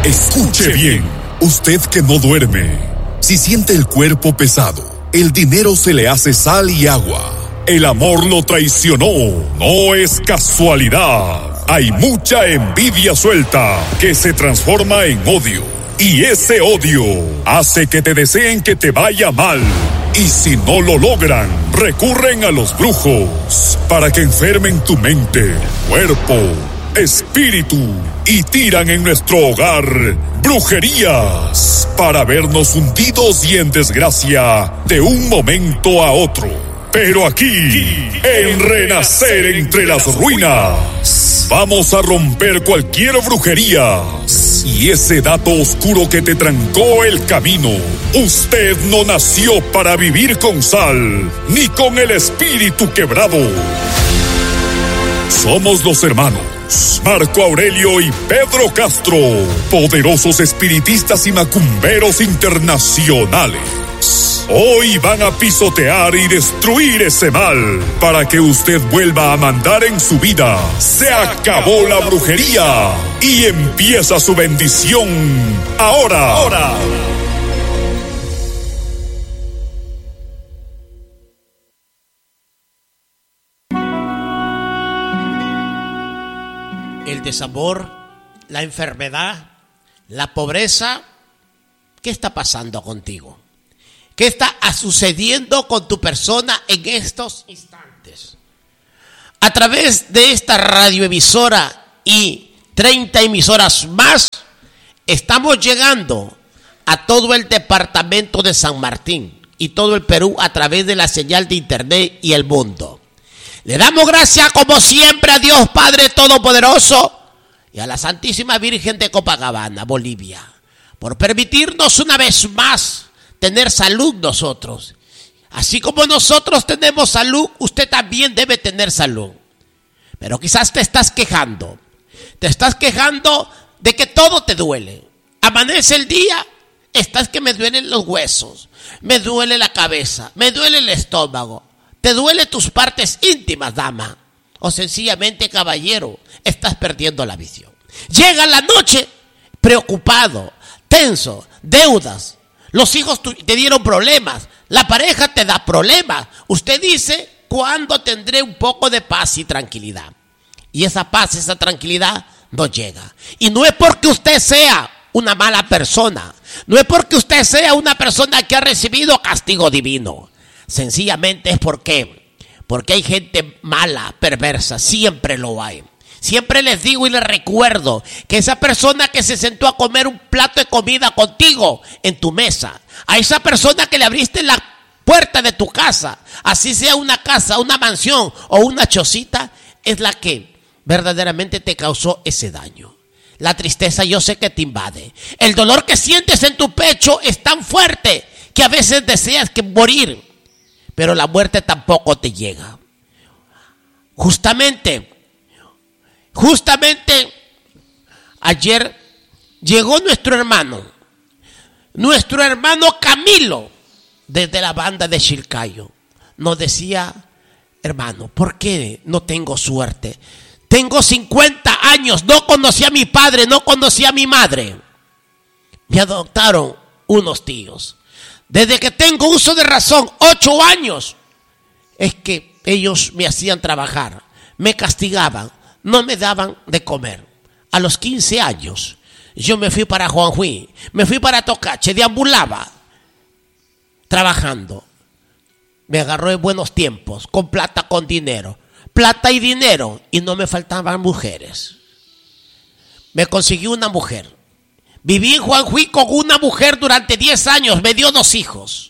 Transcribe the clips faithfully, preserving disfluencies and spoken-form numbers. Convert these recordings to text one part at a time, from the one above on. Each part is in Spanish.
Escuche bien, usted que no duerme. Si siente el cuerpo pesado, el dinero se le hace sal y agua, el amor lo traicionó, no es casualidad. Hay mucha envidia suelta que se transforma en odio. Y ese odio hace que te deseen que te vaya mal. Y si no lo logran, recurren a los brujos para que enfermen tu mente, cuerpo, espíritu y tiran en nuestro hogar brujerías para vernos hundidos y en desgracia de un momento a otro. Pero aquí, en Renacer entre las ruinas, vamos a romper cualquier brujería y ese dato oscuro que te trancó el camino. Usted no nació para vivir con sal, ni con el espíritu quebrado. Somos los hermanos Marco Aurelio y Pedro Castro, poderosos espiritistas y macumberos internacionales. Hoy van a pisotear y destruir ese mal para que usted vuelva a mandar en su vida. Se acabó la brujería y empieza su bendición ahora. ahora. El desamor, la enfermedad, la pobreza. ¿Qué está pasando contigo? ¿Qué está sucediendo con tu persona en estos instantes? A través de esta radioemisora y treinta emisoras más, estamos llegando a todo el departamento de San Martín y todo el Perú a través de la señal de internet y el mundo. Le damos gracias como siempre a Dios Padre Todopoderoso y a la Santísima Virgen de Copacabana, Bolivia, por permitirnos una vez más tener salud nosotros. Así como nosotros tenemos salud, usted también debe tener salud. Pero quizás te estás quejando. Te estás quejando de que todo te duele. Amanece el día, estás que me duelen los huesos, me duele la cabeza, me duele el estómago. Te duele tus partes íntimas, dama. O sencillamente, caballero, estás perdiendo la visión. Llega la noche preocupado, tenso, deudas. Los hijos te dieron problemas, la pareja te da problemas. Usted dice, ¿cuándo tendré un poco de paz y tranquilidad? Y esa paz, esa tranquilidad no llega. Y no es porque usted sea una mala persona, no es porque usted sea una persona que ha recibido castigo divino. Sencillamente es porque, porque hay gente mala, perversa, siempre lo hay. Siempre les digo y les recuerdo que esa persona que se sentó a comer un plato de comida contigo en tu mesa, a esa persona que le abriste la puerta de tu casa, así sea una casa, una mansión o una chocita, es la que verdaderamente te causó ese daño. La tristeza yo sé que te invade. El dolor que sientes en tu pecho es tan fuerte que a veces deseas que morir, pero la muerte tampoco te llega. Justamente Justamente ayer llegó nuestro hermano, nuestro hermano Camilo, desde la banda de Chilcayo. Nos decía, hermano, ¿por qué no tengo suerte? Tengo cincuenta años, no conocí a mi padre, no conocí a mi madre. Me adoptaron unos tíos. Desde que tengo uso de razón, ocho años, es que ellos me hacían trabajar, me castigaban. No me daban de comer. A los quince años, yo me fui para Juanjuí, me fui para Tocache, deambulaba, trabajando. Me agarró en buenos tiempos, con plata, con dinero. Plata y dinero, y no me faltaban mujeres. Me conseguí una mujer. Viví en Juanjuí con una mujer durante diez años, me dio dos hijos.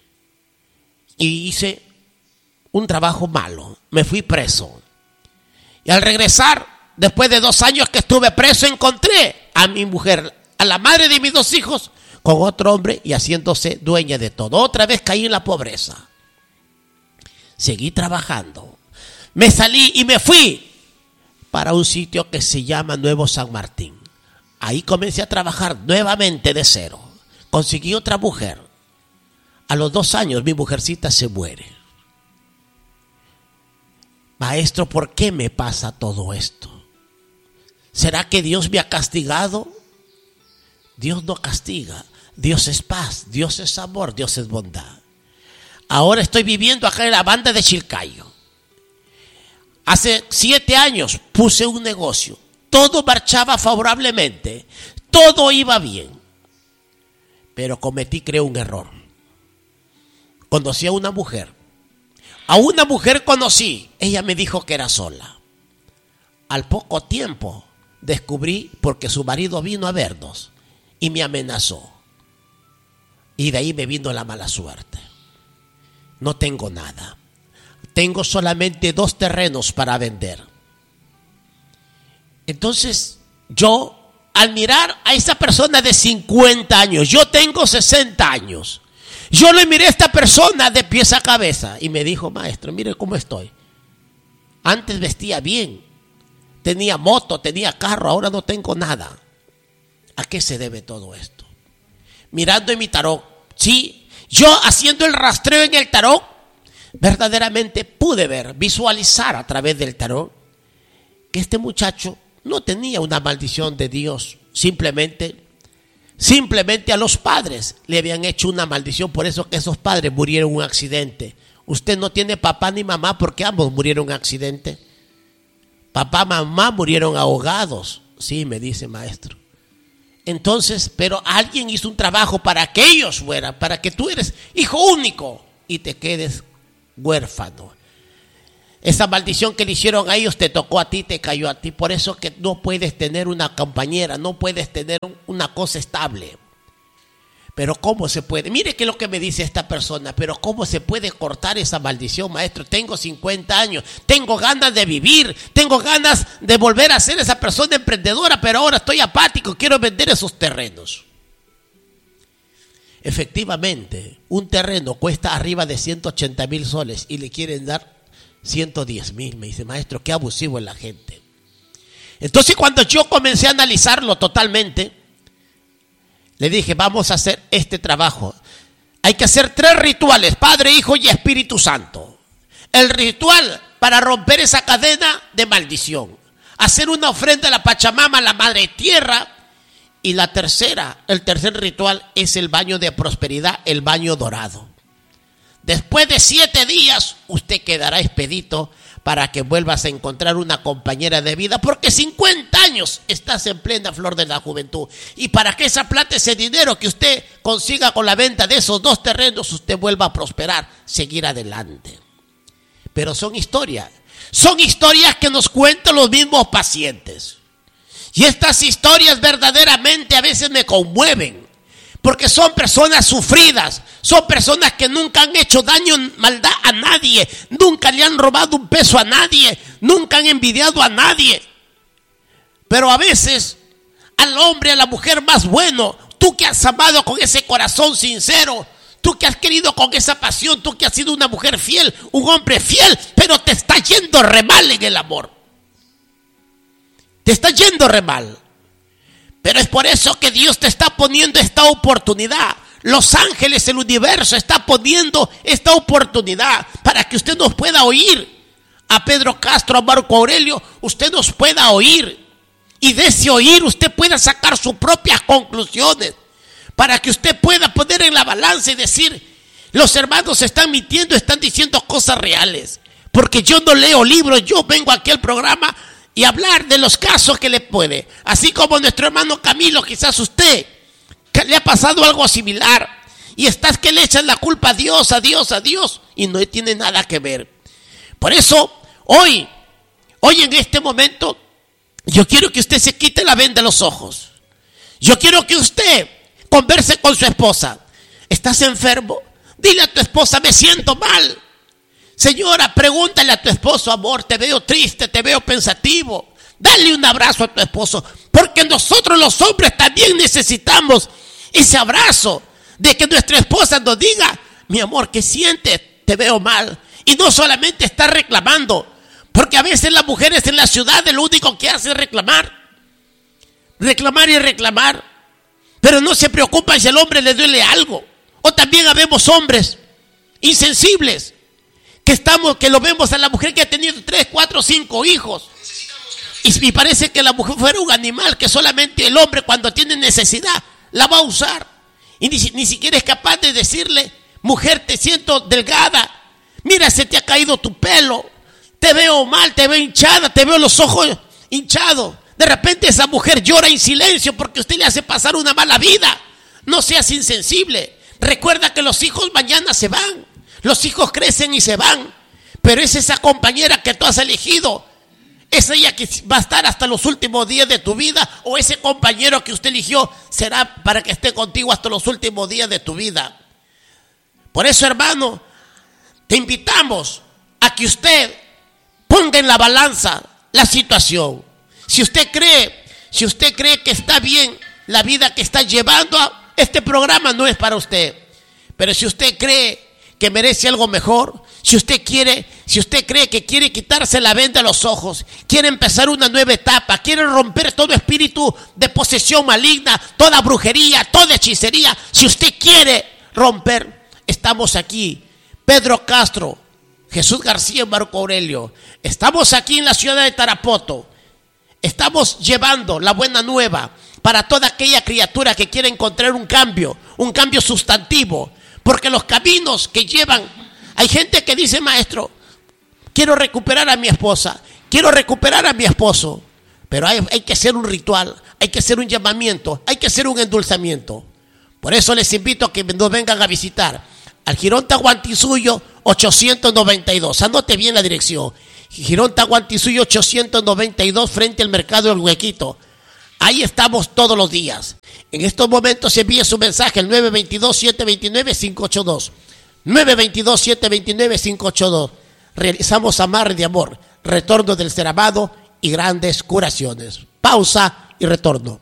Y hice un trabajo malo, me fui preso. Y al regresar, después de dos años que estuve preso, encontré a mi mujer, a la madre de mis dos hijos, con otro hombre y haciéndose dueña de todo. Otra vez caí en la pobreza. Seguí trabajando. Me salí y me fui para un sitio que se llama Nuevo San Martín. Ahí comencé a trabajar nuevamente de cero. Conseguí otra mujer. A los dos años mi mujercita se muere. Maestro, ¿por qué me pasa todo esto? ¿Será que Dios me ha castigado? Dios no castiga. Dios es paz, Dios es amor, Dios es bondad. Ahora estoy viviendo acá en la banda de Chilcayo. Hace siete años puse un negocio. Todo marchaba favorablemente. Todo iba bien. Pero cometí, creo, un error. Conocí a una mujer. A una mujer conocí. Ella me dijo que era sola. Al poco tiempo descubrí porque su marido vino a vernos y me amenazó. Y de ahí me vino la mala suerte. No tengo nada. Tengo solamente dos terrenos para vender. Entonces, yo, al mirar a esa persona de cincuenta años, yo tengo sesenta años. Yo le miré a esta persona de pies a cabeza y me dijo: maestro, mire cómo estoy. Antes vestía bien, tenía moto, tenía carro, ahora no tengo nada. ¿A qué se debe todo esto? Mirando en mi tarot, sí, yo haciendo el rastreo en el tarot, verdaderamente pude ver, visualizar a través del tarot que este muchacho no tenía una maldición de Dios. Simplemente, simplemente a los padres le habían hecho una maldición, por eso que esos padres murieron en un accidente. Usted no tiene papá ni mamá porque ambos murieron en un accidente. Papá, mamá murieron ahogados. Sí, me dice, maestro. Entonces, pero alguien hizo un trabajo para que ellos fueran, para que tú eres hijo único y te quedes huérfano. Esa maldición que le hicieron a ellos te tocó a ti, te cayó a ti. Por eso que no puedes tener una compañera, no puedes tener una cosa estable. Pero ¿cómo se puede? Mire que es lo que me dice esta persona, pero ¿cómo se puede cortar esa maldición, maestro? Tengo cincuenta años, tengo ganas de vivir, tengo ganas de volver a ser esa persona emprendedora, pero ahora estoy apático, quiero vender esos terrenos. Efectivamente, un terreno cuesta arriba de ciento ochenta mil soles y le quieren dar ciento diez mil. Me dice, maestro, qué abusivo es la gente. Entonces, cuando yo comencé a analizarlo totalmente, le dije, vamos a hacer este trabajo. Hay que hacer tres rituales, Padre, Hijo y Espíritu Santo. El ritual para romper esa cadena de maldición. Hacer una ofrenda a la Pachamama, a la Madre Tierra. Y la tercera, el tercer ritual es el baño de prosperidad, el baño dorado. Después de siete días, usted quedará expedito para que vuelvas a encontrar una compañera de vida, porque cincuenta años estás en plena flor de la juventud. Y para que esa plata, ese dinero que usted consiga con la venta de esos dos terrenos, usted vuelva a prosperar, seguir adelante. Pero son historias, son historias que nos cuentan los mismos pacientes. Y estas historias verdaderamente a veces me conmueven, porque son personas sufridas, son personas que nunca han hecho daño, maldad a nadie, nunca le han robado un peso a nadie, nunca han envidiado a nadie. Pero a veces al hombre, a la mujer más bueno, tú que has amado con ese corazón sincero, tú que has querido con esa pasión, tú que has sido una mujer fiel, un hombre fiel, pero te está yendo re mal en el amor. Te está yendo re mal. Pero es por eso que Dios te está poniendo esta oportunidad. Los ángeles, el universo está poniendo esta oportunidad para que usted nos pueda oír. A Pedro Castro, a Marco Aurelio, usted nos pueda oír. Y de ese oír usted pueda sacar sus propias conclusiones. Para que usted pueda poner en la balanza y decir, los hermanos están mintiendo, están diciendo cosas reales. Porque yo no leo libros, yo vengo aquí al programa y hablar de los casos que le puede. Así como nuestro hermano Camilo, quizás usted que le ha pasado algo similar y estás que le echan la culpa a Dios, a Dios, a Dios y no tiene nada que ver. Por eso hoy, hoy en este momento yo quiero que usted se quite la venda de los ojos. Yo quiero que usted converse con su esposa. ¿Estás enfermo? Dile a tu esposa, me siento mal. Señora, pregúntale a tu esposo, amor, te veo triste, te veo pensativo. Dale un abrazo a tu esposo, porque nosotros los hombres también necesitamos ese abrazo de que nuestra esposa nos diga, mi amor, ¿qué sientes? Te veo mal. Y no solamente está reclamando, porque a veces las mujeres en la ciudad lo único que hacen es reclamar. Reclamar y reclamar. Pero no se preocupan si al hombre le duele algo. O también habemos hombres insensibles, que estamos, que lo vemos a la mujer que ha tenido tres, cuatro, cinco hijos. Y, y parece que la mujer fuera un animal, que solamente el hombre cuando tiene necesidad la va a usar. Y ni, ni siquiera es capaz de decirle, mujer, te siento delgada, mira, se te ha caído tu pelo, te veo mal, te veo hinchada, te veo los ojos hinchados. De repente esa mujer llora en silencio porque usted le hace pasar una mala vida. No seas insensible. Recuerda que los hijos mañana se van. Los hijos crecen y se van. Pero es esa compañera que tú has elegido. Es ella que va a estar hasta los últimos días de tu vida. O ese compañero que usted eligió será para que esté contigo hasta los últimos días de tu vida. Por eso, hermano, te invitamos a que usted ponga en la balanza la situación. Si usted cree, si usted cree que está bien la vida que está llevando, a, este programa no es para usted. Pero si usted cree que merece algo mejor, si usted quiere, si usted cree que quiere quitarse la venda de los ojos, quiere empezar una nueva etapa, quiere romper todo espíritu de posesión maligna, toda brujería, toda hechicería, si usted quiere romper, estamos aquí. Pedro Castro, Jesús García y Marco Aurelio, estamos aquí en la ciudad de Tarapoto. Estamos llevando la buena nueva para toda aquella criatura que quiere encontrar un cambio, un cambio sustantivo. Porque los caminos que llevan, hay gente que dice, maestro, quiero recuperar a mi esposa, quiero recuperar a mi esposo. Pero hay, hay que hacer un ritual, hay que hacer un llamamiento, hay que hacer un endulzamiento. Por eso les invito a que nos vengan a visitar al Jirón Tahuantinsuyo ochocientos noventa y dos. Anote bien la dirección. Jirón Tahuantinsuyo ochocientos noventa y dos, frente al mercado del Huequito. Ahí estamos todos los días. En estos momentos envíe su mensaje al nueve dos dos, siete dos nueve, cinco ocho dos. nueve dos dos, siete dos nueve, cinco ocho dos. Realizamos amarre de amor, retorno del ser amado y grandes curaciones. Pausa y retorno.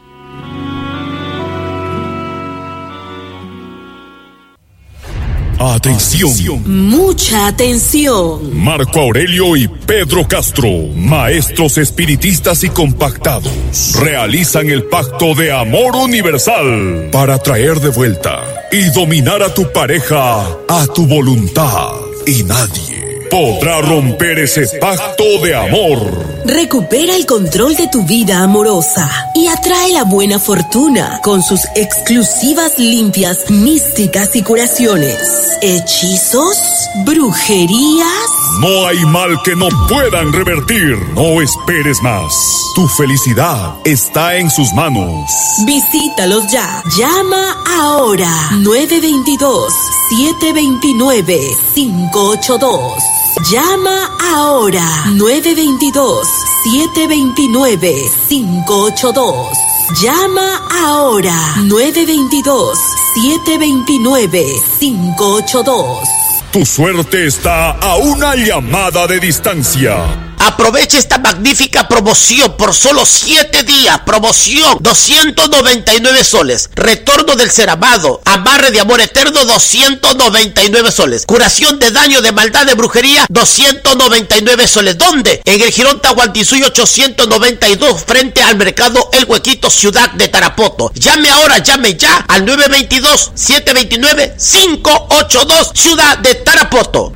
Atención. Mucha atención. Marco Aurelio y Pedro Castro, maestros espiritistas y compactados, realizan el pacto de amor universal para traer de vuelta y dominar a tu pareja a tu voluntad. Y nadie podrá romper ese pacto de amor. Recupera el control de tu vida amorosa y atrae la buena fortuna con sus exclusivas limpias místicas y curaciones. ¿Hechizos? ¿Brujerías? No hay mal que no puedan revertir. No esperes más. Tu felicidad está en sus manos. Visítalos ya. Llama ahora. nueve dos dos, siete dos nueve, cinco ocho dos. Llama ahora. nueve dos dos, siete dos nueve, cinco ocho dos. Llama ahora. nueve dos dos, siete dos nueve, cinco ocho dos. Tu suerte está a una llamada de distancia. Aprovecha esta magnífica promoción por solo siete días. Promoción doscientos noventa y nueve soles. Retorno del ser amado. Amarre de amor eterno doscientos noventa y nueve soles. Curación de daño, de maldad, de brujería doscientos noventa y nueve soles. ¿Dónde? En el Jirón Tahuantinsuyo ochocientos noventa y dos, frente al mercado El Huequito, ciudad de Tarapoto. Llame ahora, llame ya al nueve dos dos, siete dos nueve, cinco ocho dos, ciudad de Tarapoto.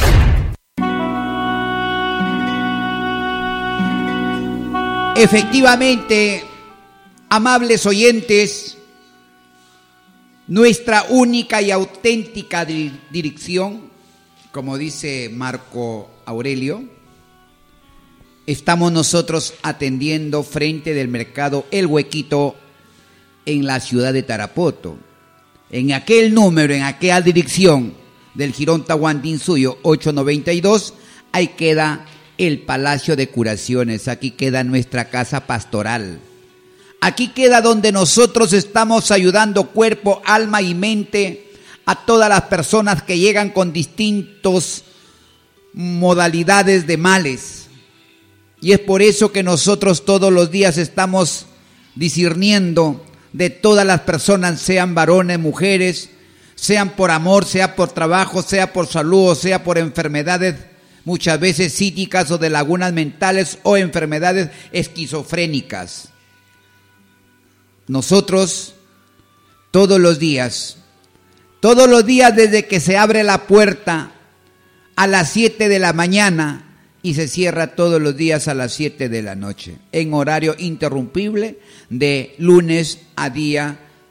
Efectivamente, amables oyentes, nuestra única y auténtica di- dirección, como dice Marco Aurelio, estamos nosotros atendiendo frente del mercado El Huequito en la ciudad de Tarapoto. En aquel número, en aquella dirección del Jirón Tahuantinsuyo ochocientos noventa y dos, ahí queda el Palacio de Curaciones, aquí queda nuestra casa pastoral. Aquí queda donde nosotros estamos ayudando cuerpo, alma y mente a todas las personas que llegan con distintas modalidades de males. Y es por eso que nosotros todos los días estamos discerniendo de todas las personas, sean varones, mujeres, sean por amor, sea por trabajo, sea por salud, o sea por enfermedades muchas veces psíquicas o de lagunas mentales o enfermedades esquizofrénicas. Nosotros todos los días, todos los días desde que se abre la puerta a las siete de la mañana y se cierra todos los días a las siete de la noche, en horario interrumpible de lunes a día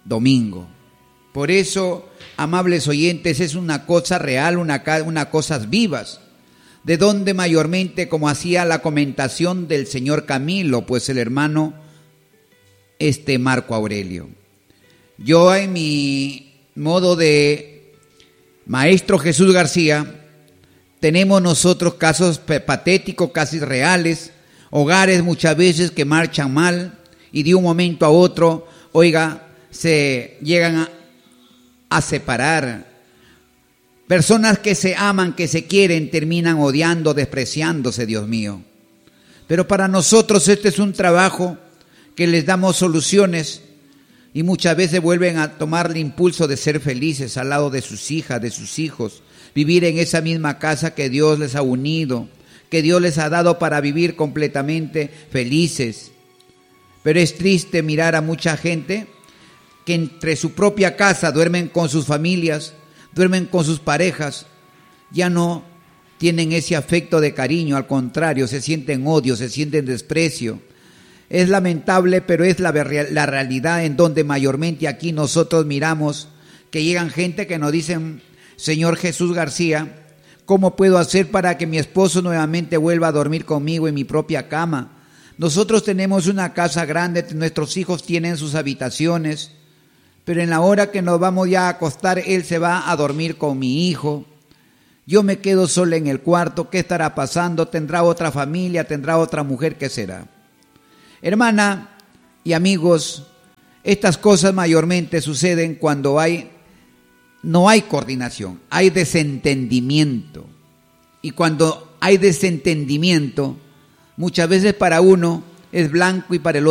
domingo. Por eso, amables oyentes, es una cosa real, una, una cosas vivas, de donde mayormente, como hacía la comentación del señor Camilo, pues el hermano este Marco Aurelio. Yo en mi modo de maestro Jesús García, tenemos nosotros casos patéticos, casi reales, hogares muchas veces que marchan mal y de un momento a otro, oiga, se llegan a, a separar. Personas que se aman, que se quieren, terminan odiando, despreciándose, Dios mío. Pero para nosotros este es un trabajo que les damos soluciones y muchas veces vuelven a tomar el impulso de ser felices al lado de sus hijas, de sus hijos, vivir en esa misma casa que Dios les ha unido, que Dios les ha dado para vivir completamente felices. Pero es triste mirar a mucha gente que entre su propia casa duermen con sus familias, duermen con sus parejas, ya no tienen ese afecto de cariño, al contrario, se sienten odio, se sienten desprecio. Es lamentable, pero es la, la realidad en donde mayormente aquí nosotros miramos que llegan gente que nos dicen, Señor Jesús García, ¿cómo puedo hacer para que mi esposo nuevamente vuelva a dormir conmigo en mi propia cama? Nosotros tenemos una casa grande, nuestros hijos tienen sus habitaciones, pero en la hora que nos vamos ya a acostar, él se va a dormir con mi hijo. Yo me quedo sola en el cuarto, ¿qué estará pasando? ¿Tendrá otra familia? ¿Tendrá otra mujer? ¿Qué será? Hermana y amigos, estas cosas mayormente suceden cuando hay, no hay coordinación, hay desentendimiento. Y cuando hay desentendimiento, muchas veces para uno es blanco y para el otro